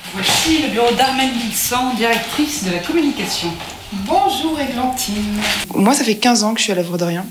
Voici le bureau d'Armelle Vilsan, directrice de la communication. Bonjour Églantine. Moi, ça fait 15 ans que je suis à l'œuvre d'Orient.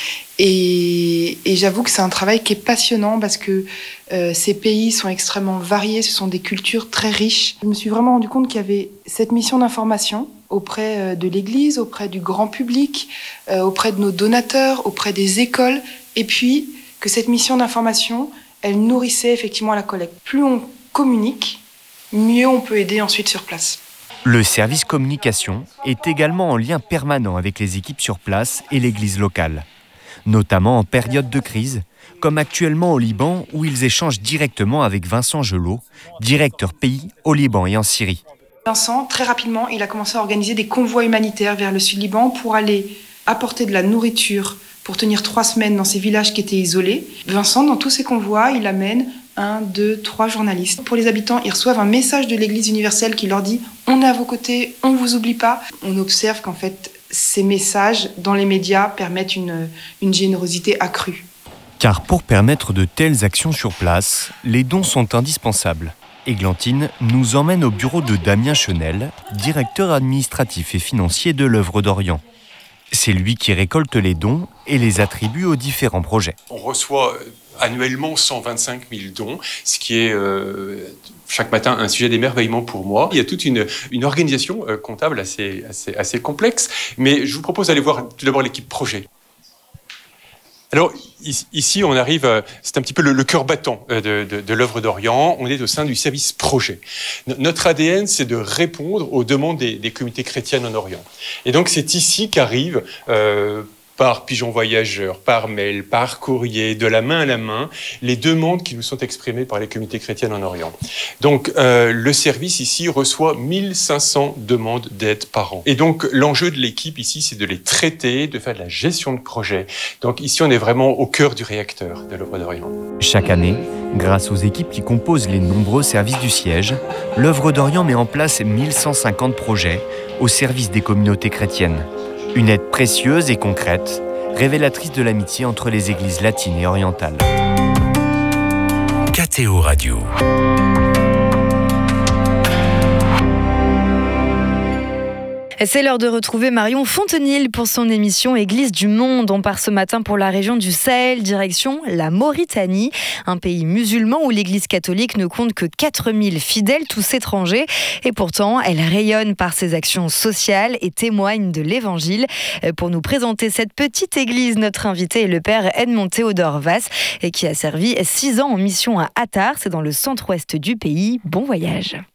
Et j'avoue que c'est un travail qui est passionnant parce que ces pays sont extrêmement variés, ce sont des cultures très riches. Je me suis vraiment rendu compte qu'il y avait cette mission d'information auprès de l'Église, auprès du grand public, auprès de nos donateurs, auprès des écoles, et puis que cette mission d'information, elle nourrissait effectivement la collecte. Plus on communique, mieux on peut aider ensuite sur place. Le service communication est également en lien permanent avec les équipes sur place et l'église locale, notamment en période de crise, comme actuellement au Liban où ils échangent directement avec Vincent Gelot, directeur pays au Liban et en Syrie. Vincent, très rapidement, il a commencé à organiser des convois humanitaires vers le sud-Liban pour aller apporter de la nourriture pour tenir 3 semaines dans ces villages qui étaient isolés. Vincent, dans tous ces convois, il amène 1, 2, 3 journalistes. Pour les habitants, ils reçoivent un message de l'Église universelle qui leur dit « On est à vos côtés, on ne vous oublie pas ». On observe qu'en fait, ces messages dans les médias permettent une générosité accrue. Car pour permettre de telles actions sur place, les dons sont indispensables. Églantine nous emmène au bureau de Damien Chenel, directeur administratif et financier de l'œuvre d'Orient. C'est lui qui récolte les dons et les attribue aux différents projets. On reçoit annuellement 125 000 dons, ce qui est chaque matin un sujet d'émerveillement pour moi. Il y a toute une organisation comptable assez complexe, mais je vous propose d'aller voir tout d'abord l'équipe projet. Alors ici, on arrive, c'est un petit peu le cœur battant de l'œuvre d'Orient. On est au sein du service projet. Notre ADN, c'est de répondre aux demandes des communautés chrétiennes en Orient. Et donc c'est ici qu'arrivent par pigeon voyageur, par mail, par courrier, de la main à la main, les demandes qui nous sont exprimées par les communautés chrétiennes en Orient. Donc, le service ici reçoit 1500 demandes d'aide par an. Et donc, l'enjeu de l'équipe ici, c'est de les traiter, de faire de la gestion de projet. Donc, ici, on est vraiment au cœur du réacteur de l'œuvre d'Orient. Chaque année, grâce aux équipes qui composent les nombreux services du siège, l'œuvre d'Orient met en place 1150 projets au service des communautés chrétiennes. Une aide précieuse et concrète, révélatrice de l'amitié entre les églises latines et orientales. KTO Radio. C'est l'heure de retrouver Marion Fontenil pour son émission Église du Monde. On part ce matin pour la région du Sahel, direction la Mauritanie, un pays musulman où l'Église catholique ne compte que 4000 fidèles, tous étrangers. Et pourtant, elle rayonne par ses actions sociales et témoigne de l'Évangile. Pour nous présenter cette petite église, notre invité est le père Edmond Théodore Vasse, qui a servi 6 ans en mission à Attar, c'est dans le centre-ouest du pays. Bon voyage.